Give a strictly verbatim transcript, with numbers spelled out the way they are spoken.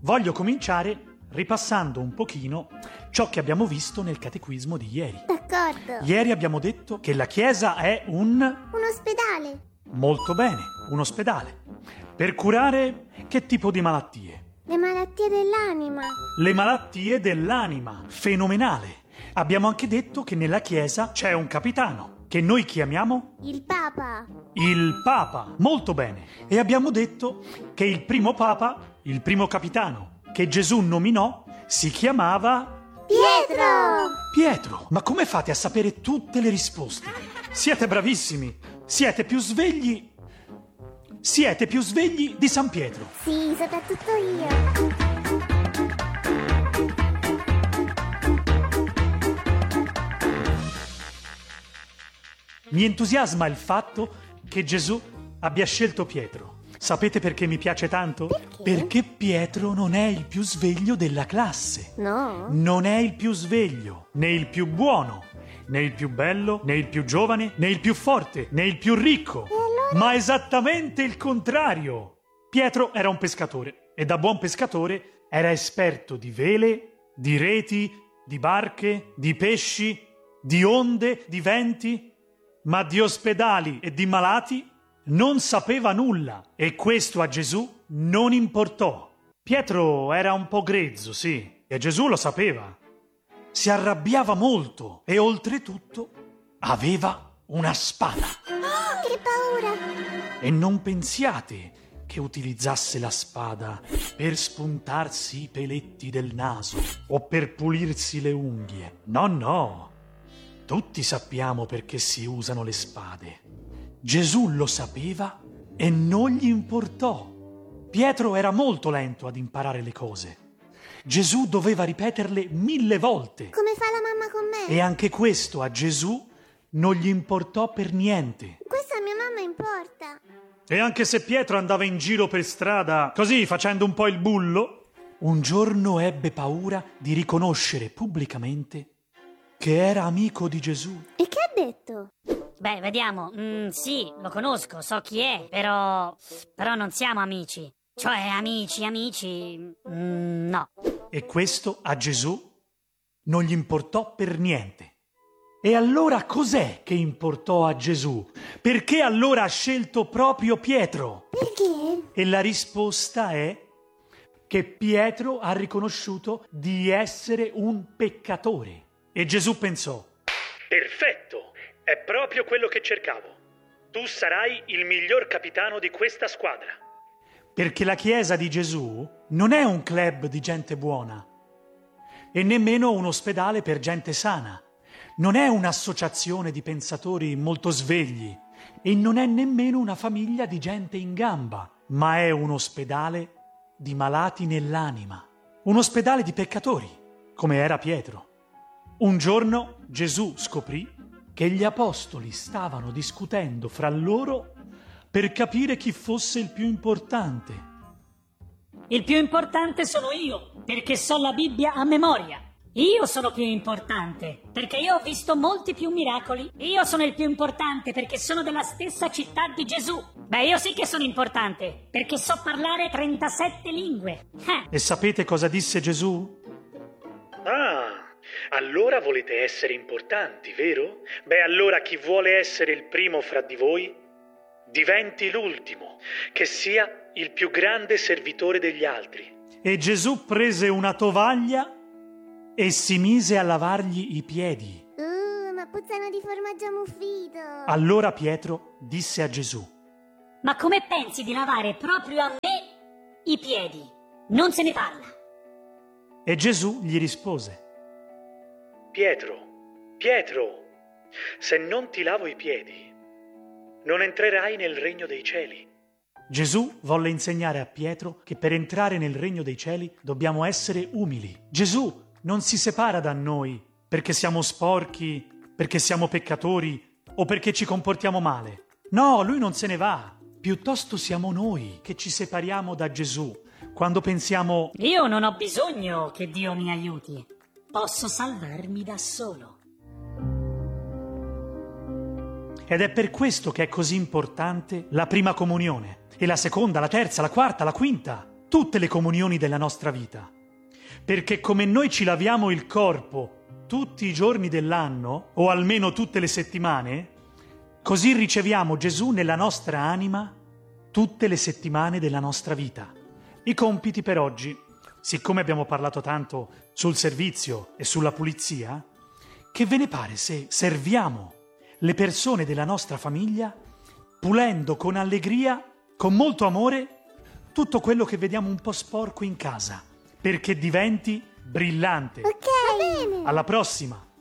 Voglio cominciare ripassando un pochino ciò che abbiamo visto nel catechismo di ieri. D'accordo. Ieri abbiamo detto che la Chiesa è un... Un ospedale. Molto bene, un ospedale. Per curare che tipo di malattie? Le malattie dell'anima. Le malattie dell'anima. Fenomenale. Abbiamo anche detto che nella Chiesa c'è un capitano, che noi chiamiamo Il Papa. il Papa. Molto bene. E abbiamo detto che il primo Papa, il primo capitano che Gesù nominò, si chiamava Pietro. Pietro. Ma come fate a sapere tutte le risposte? Siete bravissimi. Siete più svegli. Siete più svegli di San Pietro. Sì, soprattutto io. Mi entusiasma il fatto che Gesù abbia scelto Pietro. Sapete perché mi piace tanto? Perché? Perché Pietro non è il più sveglio della classe. No. Non è il più sveglio, né il più buono, né il più bello, né il più giovane, né il più forte, né il più ricco. E allora? Ma esattamente il contrario. Pietro era un pescatore e da buon pescatore era esperto di vele, di reti, di barche, di pesci, di onde, di venti. Ma di ospedali e di malati non sapeva nulla e questo a Gesù non importò. Pietro era un po' grezzo, sì, e Gesù lo sapeva. Si arrabbiava molto e oltretutto aveva una spada. Oh, che paura. E non pensiate che utilizzasse la spada per spuntarsi i peletti del naso o per pulirsi le unghie. No, no. Tutti sappiamo perché si usano le spade. Gesù lo sapeva e non gli importò. Pietro era molto lento ad imparare le cose. Gesù doveva ripeterle mille volte. Come fa la mamma con me? E anche questo a Gesù non gli importò per niente. Questo a mia mamma importa. E anche se Pietro andava in giro per strada, così facendo un po' il bullo, un giorno ebbe paura di riconoscere pubblicamente che era amico di Gesù. E che ha detto? Beh, vediamo. Mm, sì, lo conosco, so chi è, però... però non siamo amici. Cioè, amici, amici... Mm, no. E questo a Gesù non gli importò per niente. E allora cos'è che importò a Gesù? Perché allora ha scelto proprio Pietro? Perché? E la risposta è che Pietro ha riconosciuto di essere un peccatore. E Gesù pensò: perfetto, è proprio quello che cercavo. Tu sarai il miglior capitano di questa squadra. Perché la Chiesa di Gesù non è un club di gente buona e nemmeno un ospedale per gente sana. Non è un'associazione di pensatori molto svegli e non è nemmeno una famiglia di gente in gamba, ma è un ospedale di malati nell'anima. Un ospedale di peccatori, come era Pietro. Un giorno Gesù scoprì che gli apostoli stavano discutendo fra loro per capire chi fosse il più importante. Il più importante sono io, perché so la Bibbia a memoria. Io sono più importante, perché io ho visto molti più miracoli. Io sono il più importante, perché sono della stessa città di Gesù. Beh, io sì che sono importante, perché so parlare trentasette lingue. Eh. E sapete cosa disse Gesù? Ah, allora volete essere importanti, vero? Beh, allora chi vuole essere il primo fra di voi, diventi l'ultimo, che sia il più grande servitore degli altri. E Gesù prese una tovaglia e si mise a lavargli i piedi. Uh, ma puzzano di formaggio ammuffito. Allora Pietro disse a Gesù: Ma come pensi di lavare proprio a me i piedi? Non se ne parla. E Gesù gli rispose: Pietro, Pietro, se non ti lavo i piedi, non entrerai nel regno dei cieli. Gesù volle insegnare a Pietro che per entrare nel regno dei cieli dobbiamo essere umili. Gesù non si separa da noi perché siamo sporchi, perché siamo peccatori o perché ci comportiamo male. No, lui non se ne va. Piuttosto siamo noi che ci separiamo da Gesù quando pensiamo: io non ho bisogno che Dio mi aiuti. Posso salvarmi da solo. Ed è per questo che è così importante la prima comunione, e la seconda, la terza, la quarta, la quinta. tutte le comunioni della nostra vita. Perché come noi ci laviamo il corpo tutti i giorni dell'anno, o almeno tutte le settimane, così riceviamo Gesù nella nostra anima tutte le settimane della nostra vita. I compiti per oggi, siccome abbiamo parlato tanto sul servizio e sulla pulizia, che ve ne pare se serviamo le persone della nostra famiglia pulendo con allegria, con molto amore, tutto quello che vediamo un po' sporco in casa, perché diventi brillante. Ok. Va bene. Alla prossima!